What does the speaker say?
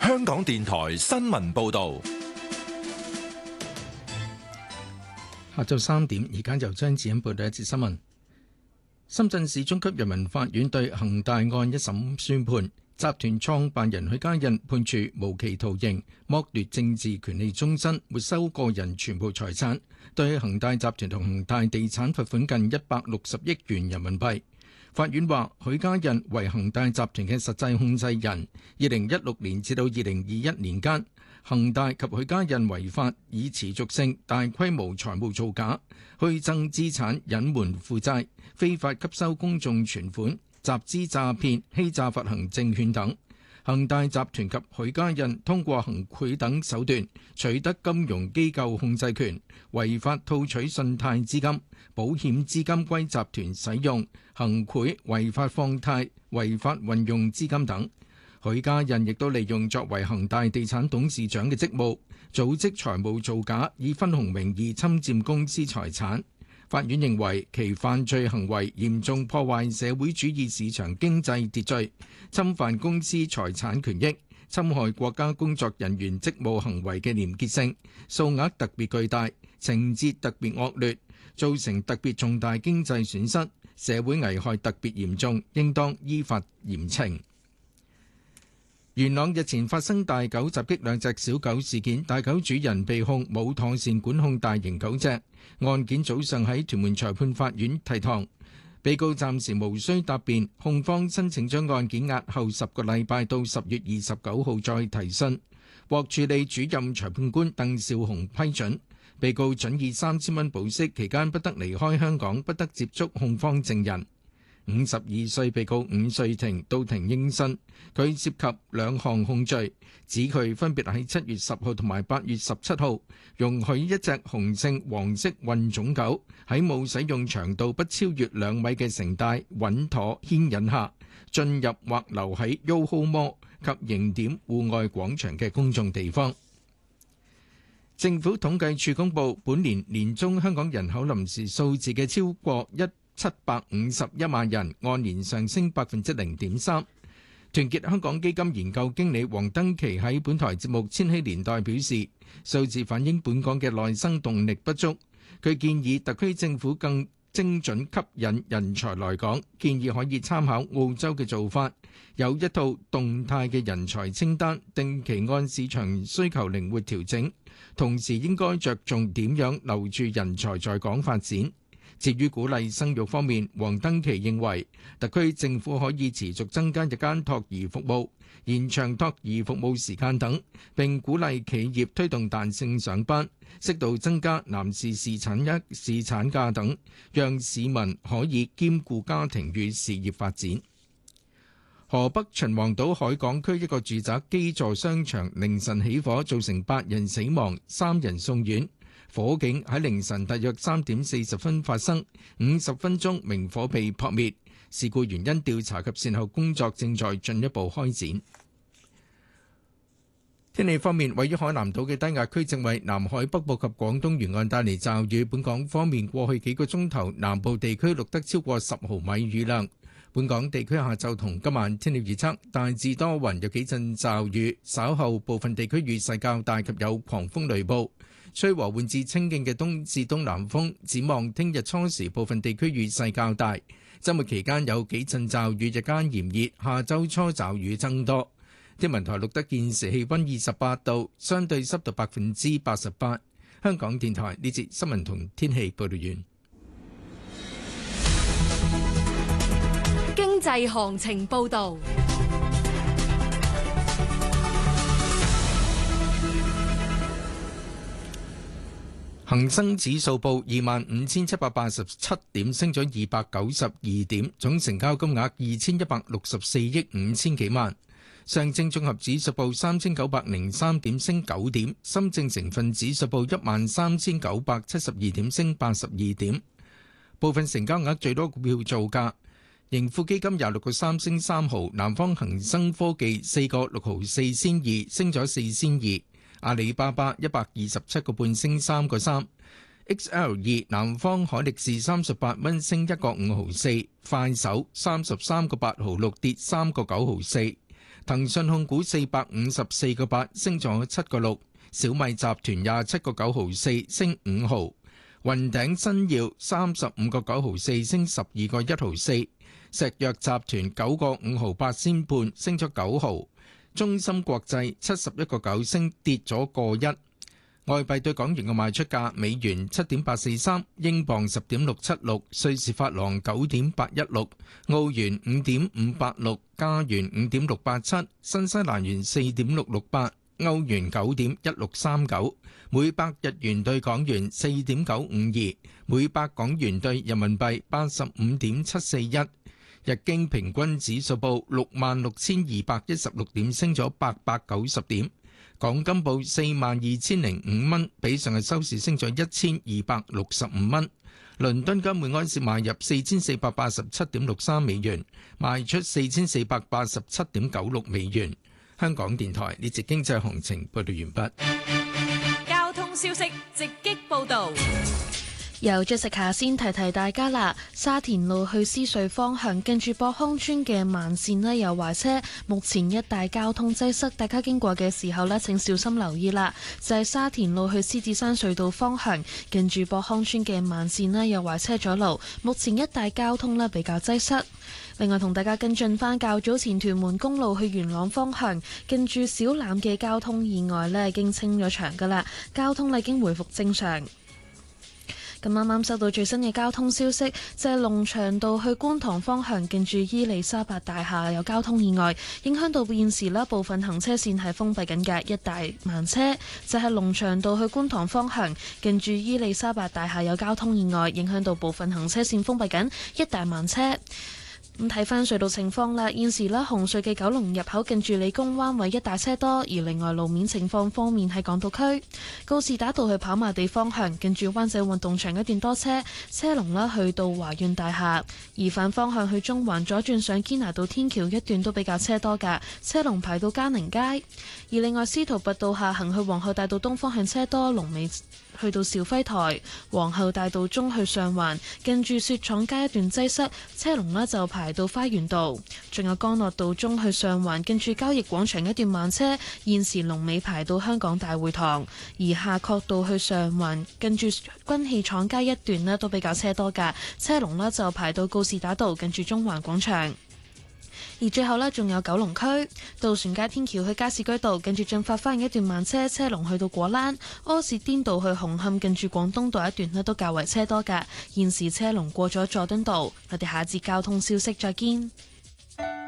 香港電台新聞報道。 下晝3點，而家由張子欣報道一節新聞。深圳市中級人民法院對恒大案一審宣判，集團創辦人許家印判處無期徒刑，剝奪政治權利終身，沒收個人全部財產，對恒大集團同恒大地產罰款近160億元人民幣。法院話，許家印為恒大集團嘅實際控制人，2016年至到2021年間，恒大及許家印違法以持續性大規模財務造假、虛增資產、隱瞞負債、非法吸收公眾存款、集資詐騙、欺詐發行證券等。恒大集團及許家印通過行賄等手段取得金融機構控制權，違法套取信貸資金、保險資金歸集團使用，行賄、違法放貸、違法運用資金等。許家印亦都利用作為恒大地產董事長嘅職務，組織財務造假，以分紅名義侵佔公司財產。法院認為其犯罪行為嚴重破壞社會主義市場經濟秩序，侵犯公司財產權益，侵害國家工作人員職務行為嘅廉潔性，數額特別巨大，情節特別惡劣，造成特別重大經濟損失，社會危害特別嚴重，應當依法嚴懲。元朗日前發生大狗襲擊兩隻小狗事件，大狗主人被控冇妥善管控大型狗隻，案件早上喺屯門裁判法院提堂，被告暫時無需答辯，控方申請將案件押後10個禮拜到10月29號再提訊，獲處理主任裁判官鄧兆雄批准，被告准以3000蚊保釋，期間不得離開香港，不得接觸控方證人。52歲被告5歲庭到庭應訊，佢涉及2項控罪，指佢分別喺7月10號同埋8月17號容許一隻雄性黃色混種狗喺冇使用長度不超越2米嘅繩帶穩妥牽引下進入或留喺 YOHO Mall 及迎點戶外廣場嘅公眾地方。政府統計處公佈本年年中香港人口臨時數字嘅超過751萬人，按年上升0.3%。團結香港基金研究經理黃登琪喺本台節目《千禧年代》表示，數字反映本港嘅內生動力不足。佢建議特區政府更精準吸引人才來港，建議可以參考澳洲嘅做法，有一套動態嘅人才清單，定期按市場需求靈活調整，同時應該着重點樣留住人才在港發展。至於鼓勵生育方面，黃登琪認為特區政府可以持續增加日間托兒服務、延長托兒服務時間等，並鼓勵企業推動彈性上班，適度增加男士侍產假等，讓市民可以兼顧家庭與事業發展。河北秦皇島海港區一個住宅基座商場凌晨起火，造成8人死亡、3人送院。火警喺凌晨大約3點40分發生，50分鐘明火被撲滅。事故原因調查及善後工作正在進一步開展。天氣方面，位於海南島嘅低壓區正為南海北部及廣東沿岸帶嚟驟雨。本港方面，過去幾個鐘頭南部地區錄得超過10毫米雨量。本港地區下晝同今晚天氣預測大致多雲，有幾陣驟雨，稍後部分地區雨勢較大及有狂風雷暴。吹和緩至清勁嘅東至東南風，展望聽日初時部分地區雨勢較大，週末期間有幾陣驟雨，日間炎熱，下週初驟雨增多。天文台錄得現時氣溫28度，相對濕度88%。香港電台呢節新聞同天氣報道完。 經濟行情報導。 恒生指數報25,787點，升咗292點，總成交金額2164億5千幾萬。上證綜合指數報3,903點，升9點。深證成分指數報13,972點，升82點。部分成交額最多股票造價：盈富基金26個3升3毫，南方恒生科技4個6毫4仙2，升咗4仙2。阿里巴巴127個半升3個3。XL2 南方海力士38蚊升1個5毫4。快手33個8毫6跌3個9毫4。 騰訊控股454個8，升咗7個6。小米集團27個9毫4，升5毫。雲頂新耀35個9毫4，升12個1毫4。石藥集團9個5毫8仙半，升咗9毫。中芯國際71個9，升跌咗個1。外幣對港元嘅賣出價：美元7.843，英鎊10.676，瑞士法郎9.816，澳元5.586，加元5.687，新西蘭元4.668，歐元9.1639，每百日元對港元4.952，每百港元對人民幣85.741。日經平均指數報66,216點，升咗890點。港金報42,005蚊，比上日收市升咗1,265蚊。倫敦金每安士買入4,487.63美元，賣出4,487.96美元。香港電台呢節經濟行情報道完畢。 交通消息直擊報道。 由着食下先提提大家啦，沙田路去獅隧方向近住博康村嘅慢線呢有壞車，目前一帶交通擠塞，大家經過嘅時候呢請小心留意啦。就係沙田路去獅子山隧道方向近住博康村嘅慢線呢有壞車阻路，目前一帶交通呢比較擠塞。另外同大家跟進返較早前屯門公路去元朗方向近住小欖嘅交通意外呢已經清咗場㗎啦，交通已經回復正常。咁啱啱收到最新嘅交通消息，就係龍翔道去觀塘方向近住伊利沙伯大廈有交通意外，影響到現時部分行車線係封閉緊嘅，一大慢車。就係龍翔道去觀塘方向近住伊利沙伯大廈有交通意外，影響到部分行車線封閉緊，一大慢車。咁睇翻隧道情況啦，現時紅隧嘅九龍入口近住理工灣位一帶車多，而另外路面情況方面喺港島區告士打道去跑馬地方向近住灣仔運動場一段多車，車龍去到華潤大廈；而反方向去中環左轉上堅拿道天橋一段都比較車多㗎，車龍排到嘉寧街。而另外司徒拔道下行去皇后大道東方向車多，龍尾去到兆輝台；皇后大道中去上環近住雪廠街一段擠塞，車龍就排到花園道。仲有干諾道中去上環近住交易廣場一段慢車，現時龍尾排到香港大會堂。而夏慤道去上環近住軍器廠街一段都比較車多㗎，車龍就排到告士打道近住中環廣場。而最後仲有九龍區渡船街天橋去加士居道近住進發花園一段慢車，車龍去到果欄；柯士甸道去紅磡近住廣東道一段都較為車多㗎，現時車龍過咗佐敦道。我哋下節交通消息再見。